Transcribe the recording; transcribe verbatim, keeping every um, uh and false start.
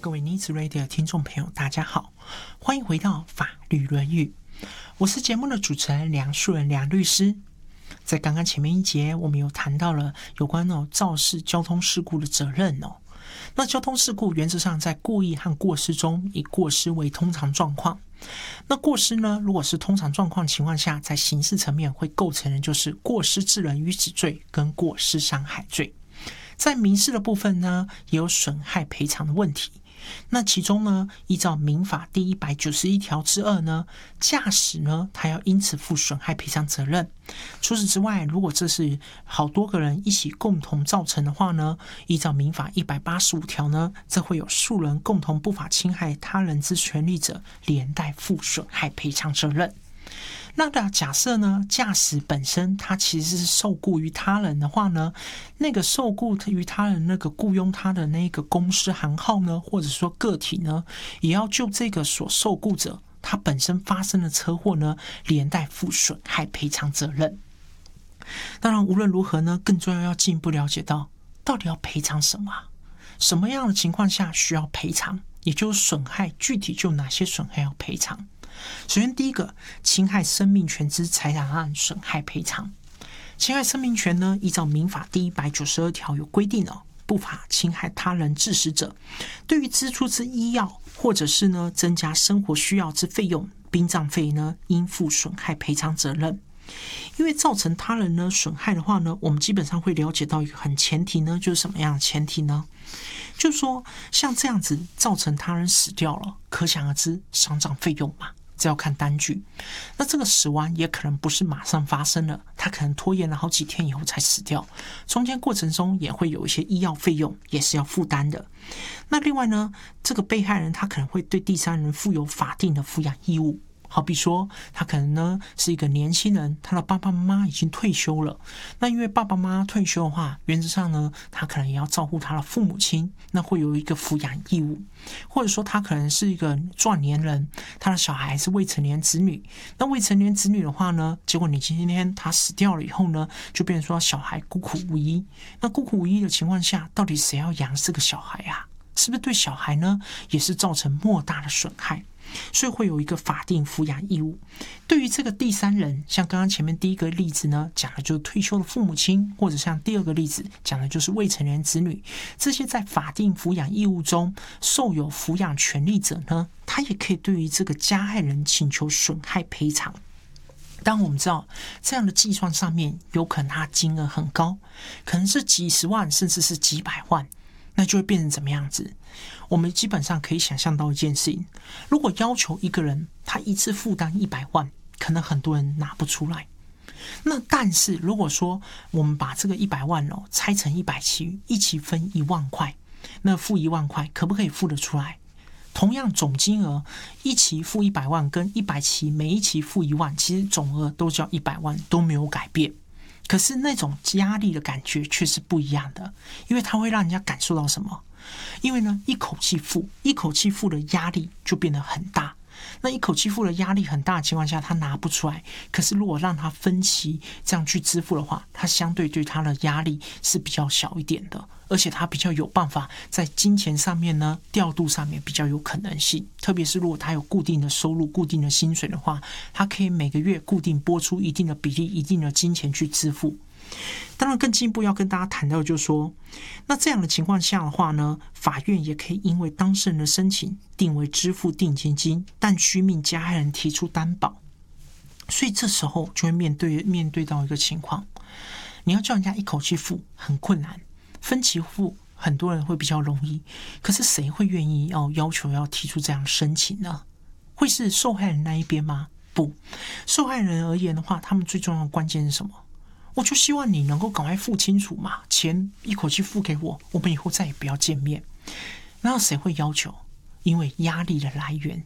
各位尼子 Radio 的听众朋友大家好，欢迎回到法律论语，我是节目的主持人梁树人梁律师。在刚刚前面一节我们有谈到了有关哦肇事交通事故的责任哦。那交通事故原则上在故意和过失中，以过失为通常状况。那过失呢，如果是通常状况情况下，在刑事层面会构成的就是过失致人于死罪跟过失伤害罪。在民事的部分呢，也有损害赔偿的问题。那其中呢，依照民法第一百九十一条之二呢，驾驶呢，他要因此负损害赔偿责任。除此之外，如果这是好多个人一起共同造成的话呢，依照民法一百八十五条呢，这会有数人共同不法侵害他人之权利者，连带负损害赔偿责任。那的假设呢，驾驶本身他其实是受雇于他人的话呢，那个受雇于他人那个雇佣他的那个公司行号呢，或者说个体呢，也要就这个所受雇者他本身发生的车祸呢，连带负损害赔偿责任。当然无论如何呢，更重要要进一步了解到到底要赔偿什么，什么样的情况下需要赔偿，也就是损害具体就哪些损害要赔偿。首先第一个，侵害生命权之财产案损害赔偿。侵害生命权呢，依照民法第一百九十二条有规定哦，不法侵害他人致死者，对于支出之医药或者是呢增加生活需要之费用，殡葬费呢应负损害赔偿责任。因为造成他人呢损害的话呢，我们基本上会了解到一个很前提呢，就是什么样的前提呢？就是说像这样子造成他人死掉了，可想而知丧葬费用嘛，这要看单据。那这个死亡也可能不是马上发生了，他可能拖延了好几天以后才死掉，中间过程中也会有一些医药费用也是要负担的。那另外呢，这个被害人他可能会对第三人负有法定的抚养义务。好比说他可能呢是一个年轻人，他的爸爸妈妈已经退休了，那因为爸爸妈妈退休的话，原则上呢他可能也要照顾他的父母亲，那会有一个抚养义务。或者说他可能是一个壮年人，他的小孩是未成年子女，那未成年子女的话呢，结果你今天他死掉了以后呢，就变成说小孩孤苦无依。那孤苦无依的情况下，到底谁要养这个小孩啊？是不是对小孩呢也是造成莫大的损害？所以会有一个法定抚养义务。对于这个第三人，像刚刚前面第一个例子呢，讲的就是退休的父母亲，或者像第二个例子讲的就是未成年子女，这些在法定抚养义务中受有抚养权利者呢，他也可以对于这个加害人请求损害赔偿。当然我们知道这样的计算上面有可能它金额很高，可能是几十万甚至是几百万，那就会变成怎么样子？我们基本上可以想象到一件事情，如果要求一个人他一次负担一百万，可能很多人拿不出来。那但是如果说我们把这个一百万哦拆成一百期，一期分一万块，那付一万块可不可以付得出来？同样总金额，一期付一百万跟一百期每一期付一万，其实总额都叫一百万，都没有改变。可是那种压力的感觉却是不一样的，因为它会让人家感受到什么？因为呢，一口气付，一口气付的压力就变得很大。那一口气付的压力很大的情况下，他拿不出来。可是如果让他分期这样去支付的话，他相对对他的压力是比较小一点的，而且他比较有办法在金钱上面呢调度上面比较有可能性。特别是如果他有固定的收入、固定的薪水的话，他可以每个月固定拨出一定的比例、一定的金钱去支付。当然更进一步要跟大家谈到就是说，那这样的情况下的话呢，法院也可以因为当事人的申请定为支付定金金，但需命加害人提出担保。所以这时候就会面对面对到一个情况，你要叫人家一口气付很困难，分期付很多人会比较容易，可是谁会愿意要要求要提出这样申请呢？会是受害人那一边吗？不，受害人而言的话，他们最重要的关键是什么？我就希望你能够赶快付清楚嘛，钱一口气付给我，我们以后再也不要见面。那谁会要求？因为压力的来源